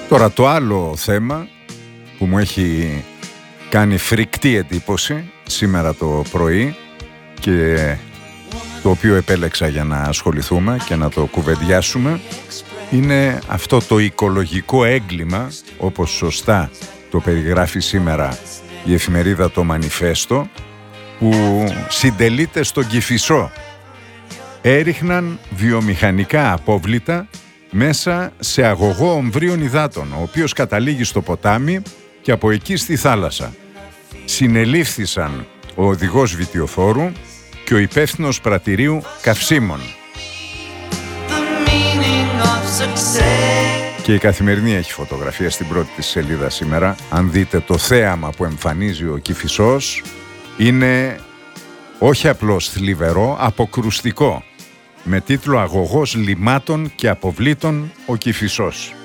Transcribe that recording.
Τώρα το άλλο θέμα που μου έχει κάνει φρικτή εντύπωση σήμερα το πρωί και το οποίο επέλεξα για να ασχοληθούμε και να το κουβεντιάσουμε είναι αυτό το οικολογικό έγκλημα, όπως σωστά το περιγράφει σήμερα η εφημερίδα το Μανιφέστο, που συντελείται στον Κηφισό. Έριχναν βιομηχανικά απόβλητα μέσα σε αγωγό ομβρίων υδάτων, ο οποίος καταλήγει στο ποτάμι και από εκεί στη θάλασσα. Συνελήφθησαν ο οδηγός βιτιοφόρου και ο υπεύθυνος πρατηρίου καυσίμων. Και η Καθημερινή έχει φωτογραφία στην πρώτη της σελίδα σήμερα. Αν δείτε το θέαμα που εμφανίζει ο Κηφισός, είναι όχι απλώς θλιβερό, αποκρουστικό, με τίτλο «Αγωγός λιμάτων και αποβλήτων ο Κηφισός».